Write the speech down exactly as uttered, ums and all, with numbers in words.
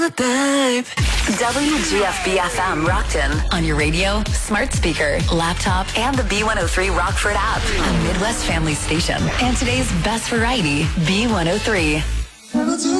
Babe. W G F B F M Rockton on your radio, smart speaker, laptop, and the B one oh three Rockford app. A Midwest family station. And today's best variety, B one oh three.